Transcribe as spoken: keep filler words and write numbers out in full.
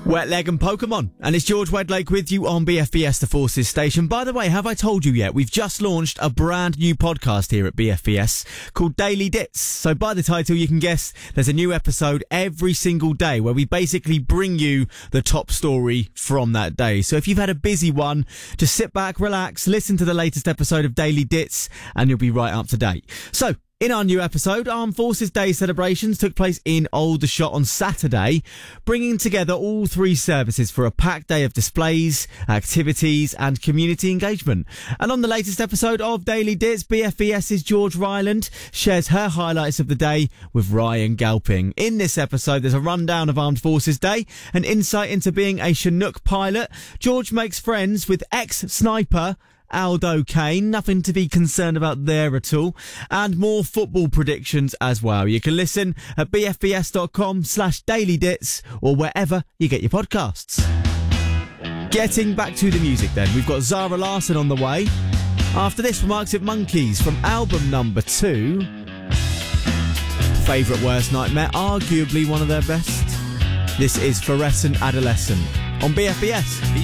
Wet Leg and Pokemon, and it's George Wedlake with you on B F B S The Forces station. By the way, have I told you yet? We've just launched a brand new podcast here at B F B S called Daily Dits. So by the title you can guess there's a new episode every single day where we basically bring you the top story from that day. So if you've had a busy one, just sit back, relax, listen to the latest episode of Daily Dits and you'll be right up to date. So in our new episode, Armed Forces Day celebrations took place in Aldershot on Saturday, bringing together all three services for a packed day of displays, activities and community engagement. And on the latest episode of Daily Dits, BFBS's George Ryland shares her highlights of the day with Ryan Galping. In this episode, there's a rundown of Armed Forces Day, an insight into being a Chinook pilot. George makes friends with ex-sniper Aldo Kane, nothing to be concerned about there at all, and more football predictions as well. You can listen at bfbs.com slash dailydits or wherever you get your podcasts. Getting back to the music then, we've got Zara Larsson on the way. After this, from Arctic Monkeys, from album number two, Favourite Worst Nightmare, arguably one of their best. This is Fluorescent Adolescent on B F B S.